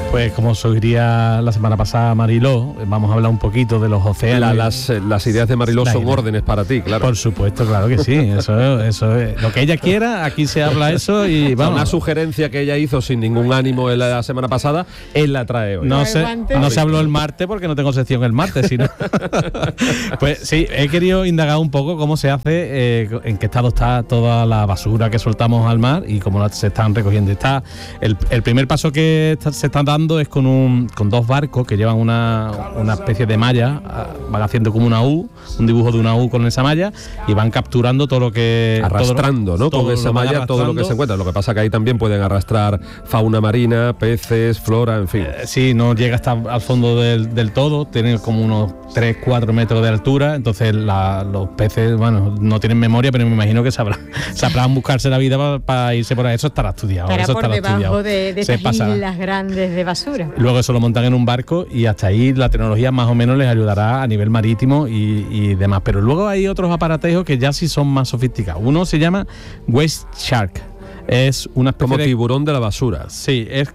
Pues como sugería la semana pasada Mariló, vamos a hablar un poquito de los océanos. Las ideas de Mariló son órdenes para ti, claro. Por supuesto, claro que sí. Eso es lo que ella quiera, aquí se habla eso y vamos. Una sugerencia que ella hizo sin ningún ánimo en la semana pasada, él la trae hoy. No se habló el martes porque no tengo sección el martes, sino. Pues sí, he querido indagar un poco cómo se hace, en qué estado está toda la basura que soltamos al mar y cómo se están recogiendo. El primer paso que se están dando es con dos barcos que llevan una especie de malla, van haciendo como una U, un dibujo de una U con esa malla y van capturando todo lo que... Arrastrando, ¿no? Con esa malla todo lo que se encuentra. Lo que pasa que ahí también pueden arrastrar fauna marina, peces, flora, en fin. Sí, no llega hasta al fondo del todo, tienen como unos 3-4 metros de altura, entonces los peces, bueno, no tienen memoria, pero me imagino que sabrán buscarse la vida para irse por ahí. Eso estará estudiado. Para eso por estará debajo estudiado. de estas islas grandes de basura. Luego eso lo montan en un barco y hasta ahí la tecnología más o menos les ayudará a nivel marítimo y demás. Pero luego hay otros aparatejos que ya sí son más sofisticados. Uno se llama Waste Shark. Es una especie como tiburón de la basura. Sí, es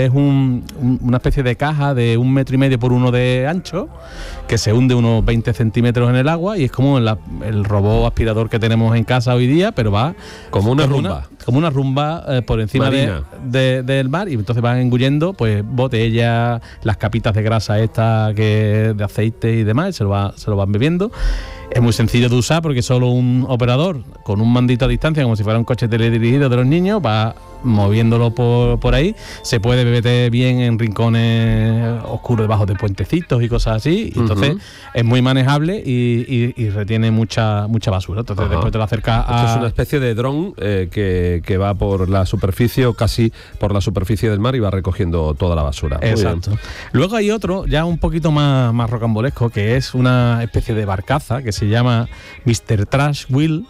una especie de caja de 1,5 metros por 1 de ancho que se hunde unos 20 centímetros en el agua y es como el robot aspirador que tenemos en casa hoy día, pero va como una rumba. Como una rumba por encima del mar y entonces van engullendo pues botellas, las capitas de grasa de aceite y demás, y se lo van bebiendo. Es muy sencillo de usar porque solo un operador con un mandito a distancia, como si fuera un coche teledirigido de los niños, va moviéndolo por ahí. Se puede beber bien en rincones oscuros debajo de puentecitos y cosas así. Y entonces es muy manejable y retiene mucha basura. Entonces después te lo acercas a... Esto es una especie de dron que va por la superficie o casi por la superficie del mar y va recogiendo toda la basura. Exacto. Luego hay otro ya un poquito más rocambolesco, que es una especie de barcaza que se llama Mr. Trash Wheel.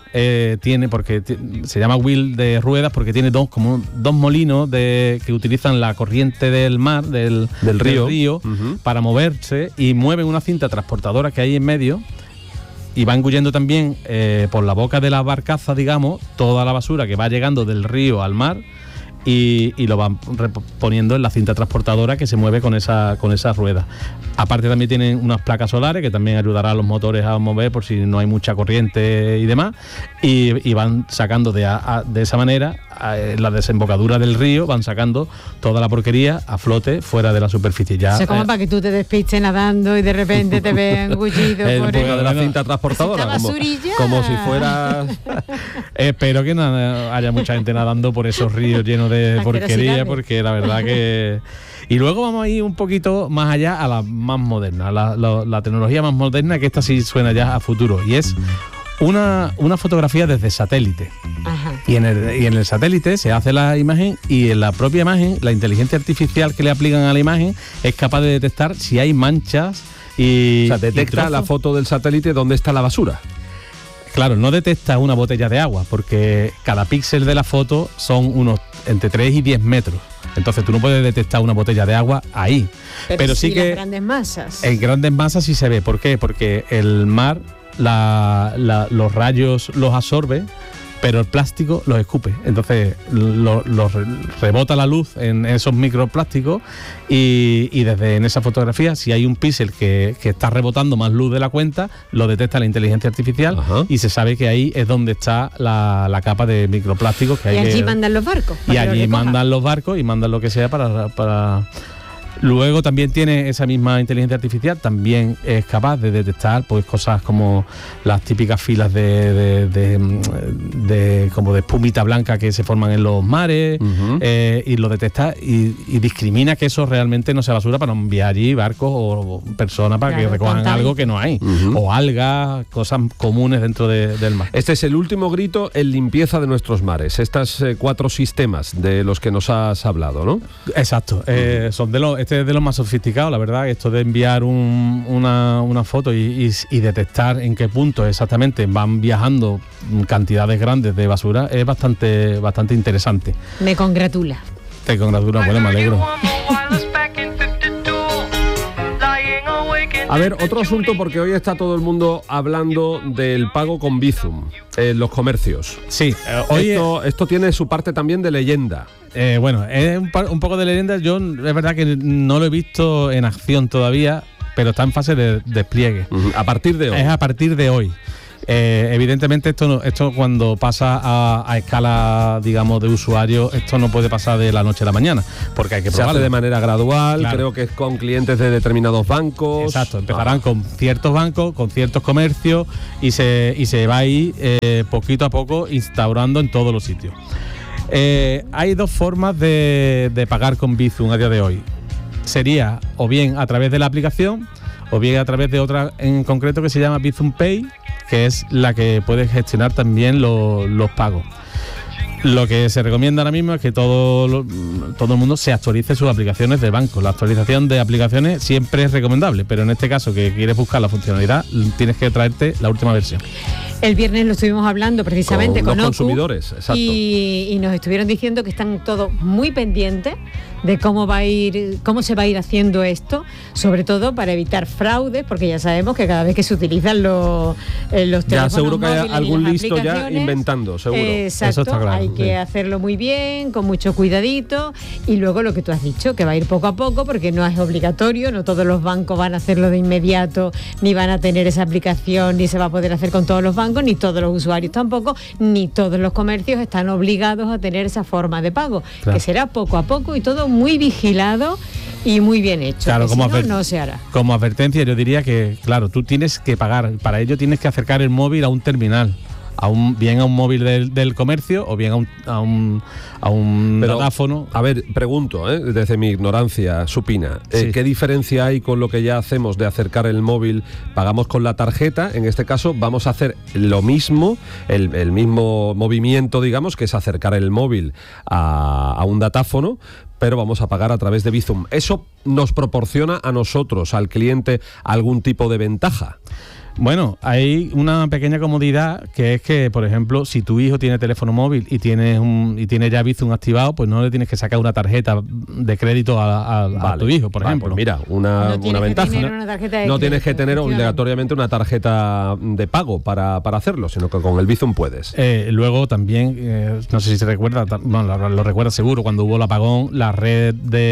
Se llama wheel de ruedas porque tiene dos molinos que utilizan la corriente del mar, del río para moverse, y mueven una cinta transportadora que hay en medio y va engullendo también por la boca de la barcaza, digamos, toda la basura que va llegando del río al mar y lo van poniendo en la cinta transportadora que se mueve con esa rueda. Aparte también tienen unas placas solares que también ayudará a los motores a mover por si no hay mucha corriente y demás, y van sacando de esa manera la desembocadura del río, van sacando toda la porquería a flote fuera de la superficie. Ya, o sea, como para que tú te despistes nadando y de repente te veas engullido por de la cinta transportadora, como si fuera... Espero que haya mucha gente nadando por esos ríos llenos de porquería, porque la verdad que... Y luego vamos a ir un poquito más allá a la más moderna, la tecnología más moderna, que esta sí suena ya a futuro, y es una fotografía desde satélite. Ajá. Y en el satélite se hace la imagen y en la propia imagen la inteligencia artificial que le aplican a la imagen es capaz de detectar si hay manchas y... O sea, detecta la foto del satélite dónde está la basura. Claro, no detecta una botella de agua porque cada píxel de la foto son unos entre 3 y 10 metros. Entonces tú no puedes detectar una botella de agua ahí. Pero sí que... en grandes masas. En grandes masas sí se ve. ¿Por qué? Porque el mar los rayos los absorbe, pero el plástico los escupe. Entonces rebota la luz en esos microplásticos y desde en esa fotografía, si hay un píxel que está rebotando más luz de la cuenta, lo detecta la inteligencia artificial. Ajá. Y se sabe que ahí es donde está la capa de microplásticos que hay. Y allí mandan los barcos. Y allí mandan los barcos y mandan lo que sea para... Luego también tiene esa misma inteligencia artificial, también es capaz de detectar pues cosas como las típicas filas de como de espumita blanca que se forman en los mares, y lo detecta y discrimina que eso realmente no sea basura para no enviar allí barcos o personas para que recojan algo que no hay, o algas, cosas comunes dentro del mar. Este es el último grito en limpieza de nuestros mares, estos 4 sistemas de los que nos has hablado, ¿no? Exacto, son este es de los más sofisticados, la verdad. Esto de enviar una foto y detectar en qué punto exactamente van viajando cantidades grandes de basura es bastante interesante. Me congratula. Te congratula, bueno, me alegro. A ver, otro asunto, porque hoy está todo el mundo hablando del pago con Bizum en los comercios. Sí, esto tiene su parte también de leyenda. Bueno, es un poco de leyenda. Yo es verdad que no lo he visto en acción todavía, pero está en fase de despliegue. A partir de hoy. Es a partir de hoy. Evidentemente esto cuando pasa a escala, digamos, de usuario, esto no puede pasar de la noche a la mañana, porque hay que probarlo. Se hace de manera gradual, claro. Creo que es con clientes de determinados bancos. Exacto, empezarán con ciertos bancos, con ciertos comercios y se va a ir poquito a poco instaurando en todos los sitios. Hay dos formas de pagar con Bizum a día de hoy. Sería o bien a través de la aplicación o bien a través de otra en concreto que se llama Bizum Pay, que es la que puede gestionar también los pagos. Lo que se recomienda ahora mismo es que todo el mundo se actualice sus aplicaciones de banco. La actualización de aplicaciones siempre es recomendable, pero en este caso que quieres buscar la funcionalidad, tienes que traerte la última versión. El viernes lo estuvimos hablando precisamente con los Ocu, consumidores, exacto. y nos estuvieron diciendo que están todos muy pendientes de cómo se va a ir haciendo esto, sobre todo para evitar fraudes, porque ya sabemos que cada vez que se utilizan los teléfonos ya seguro que hay móviles algún y las listo ya aplicaciones, inventando, seguro. Exacto, eso está claro, hay que hacerlo muy bien, con mucho cuidadito, y luego lo que tú has dicho, que va a ir poco a poco, porque no es obligatorio, no todos los bancos van a hacerlo de inmediato, ni van a tener esa aplicación, ni se va a poder hacer con todos los bancos, ni todos los usuarios tampoco, ni todos los comercios están obligados a tener esa forma de pago, claro. Que será poco a poco y todo muy vigilado y muy bien hecho. Claro, como si no se hará. Como advertencia, yo diría que, claro, tú tienes que pagar, para ello tienes que acercar el móvil a un terminal. Bien a un móvil del comercio o bien a un datáfono. A ver, pregunto, desde mi ignorancia supina, Sí. ¿qué diferencia hay con lo que ya hacemos de acercar el móvil? Pagamos con la tarjeta, en este caso vamos a hacer lo mismo, el mismo movimiento, digamos, que es acercar el móvil a un datáfono, pero vamos a pagar a través de Bizum. ¿Eso nos proporciona a nosotros, al cliente, algún tipo de ventaja? Bueno, hay una pequeña comodidad que es que, por ejemplo, si tu hijo tiene teléfono móvil y tiene ya Bizum activado, pues no le tienes que sacar una tarjeta de crédito a tu hijo, por ejemplo. Pues mira, una ventaja. No tienes que tener obligatoriamente una tarjeta de pago para hacerlo, sino que con el Bizum puedes. Luego también, no sé si se recuerda, bueno, lo recuerda seguro, cuando hubo el apagón, la red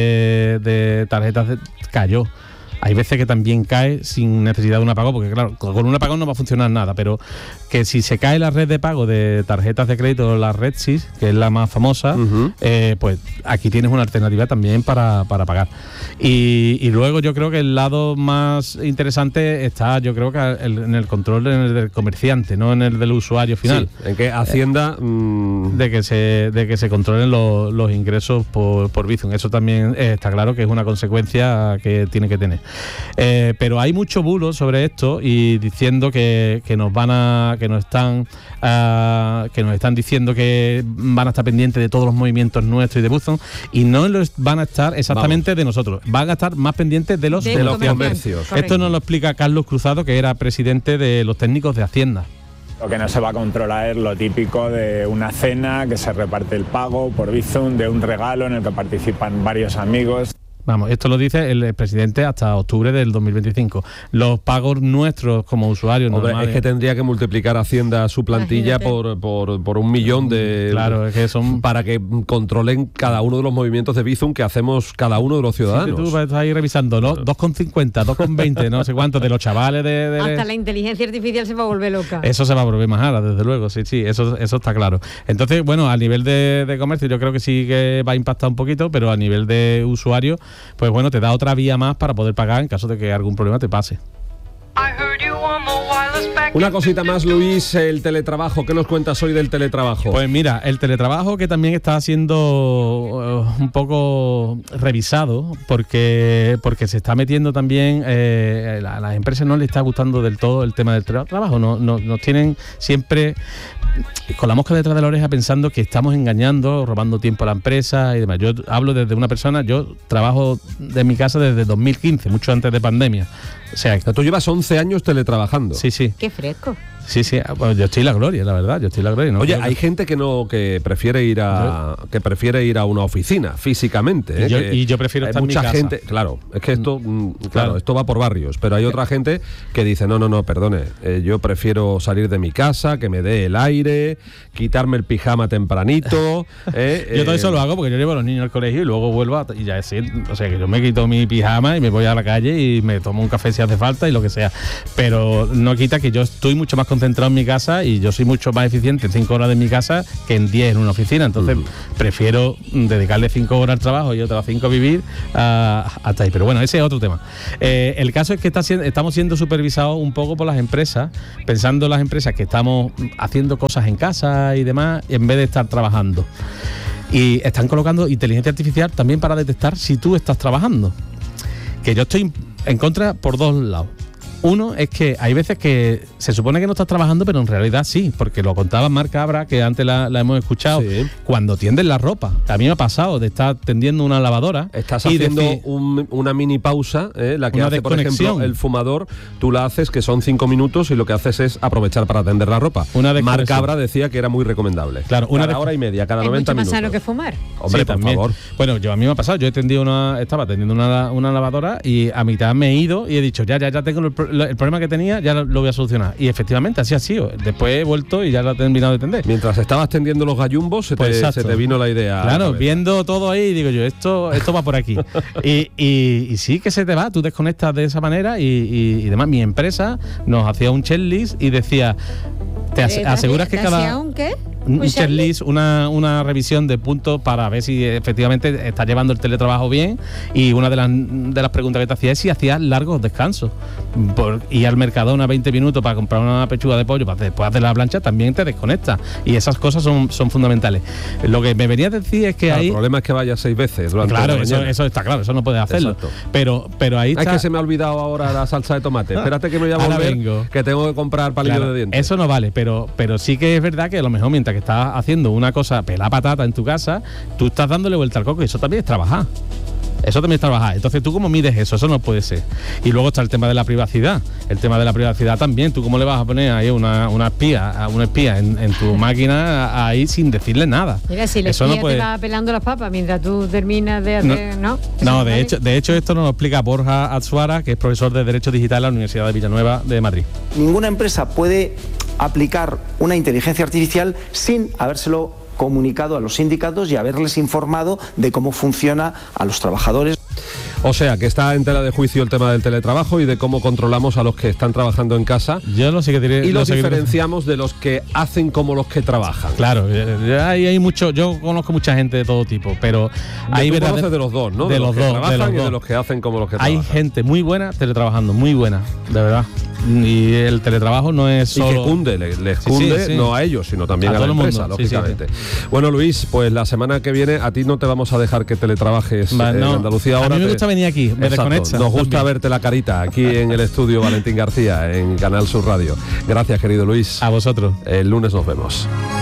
de tarjetas cayó. Hay veces que también cae sin necesidad de un apagón, porque claro, con un apagón no va a funcionar nada, pero que si se cae la red de pago de tarjetas de crédito, la RedSys, que es la más famosa, pues aquí tienes una alternativa también para pagar. Y luego yo creo que el lado más interesante está, yo creo que en el control del comerciante, no en el del usuario final. Sí, en que Hacienda... de que se controlen los ingresos por Bizum. Eso también está claro que es una consecuencia que tiene que tener. Pero hay mucho bulo sobre esto y diciendo que nos están diciendo que van a estar pendientes de todos los movimientos nuestros y de Bizum, y no van a estar exactamente de nosotros, van a estar más pendientes de los comercios. Esto nos lo explica Carlos Cruzado, que era presidente de los técnicos de Hacienda. Lo que no se va a controlar es lo típico de una cena, que se reparte el pago por Bizum, de un regalo en el que participan varios amigos. Vamos, esto lo dice el presidente hasta octubre del 2025. Los pagos nuestros como usuarios normales... Es que tendría que multiplicar Hacienda su plantilla por 1 millón de... Claro, es que son... Para que controlen cada uno de los movimientos de Bizum que hacemos cada uno de los ciudadanos. Sí, tú vas ahí revisando, ¿no? 2,50, 2,20, no sé cuántos, de los chavales de... Hasta la inteligencia artificial se va a volver loca. Eso se va a volver más cara, desde luego, sí, eso está claro. Entonces, bueno, a nivel de comercio yo creo que sí que va a impactar un poquito, pero a nivel de usuario, pues bueno, te da otra vía más para poder pagar en caso de que algún problema te pase. Una cosita más, Luis, el teletrabajo. ¿Qué nos cuentas hoy del teletrabajo? Pues mira, el teletrabajo que también está siendo un poco revisado porque se está metiendo también, a las empresas no les está gustando del todo el tema del teletrabajo. Nos tienen siempre con la mosca detrás de la oreja pensando que estamos engañando, robando tiempo a la empresa y demás. Yo hablo desde una persona, yo trabajo de mi casa desde 2015, mucho antes de pandemia. O sea, tú llevas 11 años teletrabajando. Sí. Qué fresco. Sí, pues yo estoy en la gloria, la verdad, yo estoy en la gloria. No. Oye, hay gente que prefiere ir a una oficina físicamente. Y yo prefiero estar en mi casa. Mucha gente, claro, es que esto, esto va por barrios, pero hay otra gente que dice, no, perdone, yo prefiero salir de mi casa, que me dé el aire, quitarme el pijama tempranito. Yo todo eso lo hago porque yo llevo a los niños al colegio y luego vuelvo y ya es, o sea, que yo me quito mi pijama y me voy a la calle y me tomo un café si hace falta y lo que sea, pero no quita que yo estoy mucho más concentrado en mi casa y yo soy mucho más eficiente en 5 horas de mi casa que en 10 en una oficina, entonces prefiero dedicarle 5 horas al trabajo y otras 5 a vivir hasta ahí, pero bueno, ese es otro tema. El caso es que estamos siendo supervisados un poco por las empresas, pensando en las empresas que estamos haciendo cosas en casa y demás en vez de estar trabajando, y están colocando inteligencia artificial también para detectar si tú estás trabajando, que yo estoy en contra por dos lados. Uno es que hay veces que se supone que no estás trabajando, pero en realidad sí, porque lo contaba Mar Cabra, que antes la hemos escuchado, sí. Cuando tiendes la ropa. A mí me ha pasado de estar tendiendo una lavadora. Estás haciendo una mini pausa, la que hace, por ejemplo, el fumador, tú la haces, que son 5 minutos, y lo que haces es aprovechar para tender la ropa. Mar Cabra decía que era muy recomendable. Claro, cada hora y media, cada 90 minutos. Es mucho más sano que fumar. Hombre, sí, por favor. Bueno, a mí me ha pasado, yo estaba tendiendo una lavadora y a mitad me he ido y he dicho, ya tengo el problema que tenía, ya lo voy a solucionar. Y efectivamente, así ha sido. Después he vuelto y ya lo he terminado de tender. Mientras estabas tendiendo los gallumbos, se te vino la idea. Claro, viendo todo ahí, digo yo, esto va por aquí. y sí que se te va, tú desconectas de esa manera y demás. Mi empresa nos hacía un checklist y decía, te aseguras que cada... ¿Un qué? Un checklist, una revisión de puntos para ver si efectivamente estás llevando el teletrabajo bien, y una de las preguntas que te hacía es si hacías largos descansos. Ir al Mercadona 20 minutos para comprar una pechuga de pollo para después hacer la plancha también te desconecta, y esas cosas son fundamentales. Lo que me venía a decir es que el problema es que vayas 6 veces durante la mañana. Eso está claro, eso no puedes hacerlo. Pero ahí está. Es que se me ha olvidado ahora la salsa de tomate. Espérate que me voy a volver, que tengo que comprar palillo de dientes. Eso no vale, pero sí que es verdad que a lo mejor mientras que estás haciendo una cosa, pelar patata en tu casa, tú estás dándole vuelta al coco, y eso también es trabajar. Eso también es trabajar. Entonces, ¿tú cómo mides eso? Eso no puede ser. Y luego está el tema de la privacidad. El tema de la privacidad también. ¿Tú cómo le vas a poner ahí una espía en tu máquina ahí sin decirle nada? Mira, si el espía te va pelando las papas mientras tú terminas de hacer... No, de hecho esto nos lo explica Borja Atsuara, que es profesor de Derecho Digital en la Universidad de Villanueva de Madrid. Ninguna empresa puede aplicar una inteligencia artificial sin habérselo comunicado a los sindicatos y haberles informado de cómo funciona a los trabajadores. O sea, que está en tela de juicio el tema del teletrabajo y de cómo controlamos a los que están trabajando en casa. Yo no sé qué diré. Y los diferenciamos de los que hacen como los que trabajan. Claro, hay mucho. Yo conozco mucha gente de todo tipo, pero hay conoces de los dos, ¿no? De los que dos, trabajan y de los que hacen como los que trabajan. Hay gente muy buena teletrabajando, muy buena, de verdad. Y el teletrabajo no es solo... Y que cunde, les cunde, no a ellos, sino también a la empresa, lógicamente. Sí. Bueno, Luis, pues la semana que viene a ti no te vamos a dejar que teletrabajes en Andalucía. Ahora a mí me gusta venir aquí, me desconecta. Nos gusta también verte la carita aquí en el estudio Valentín García, en Canal Sur Radio. Gracias, querido Luis. A vosotros. El lunes nos vemos.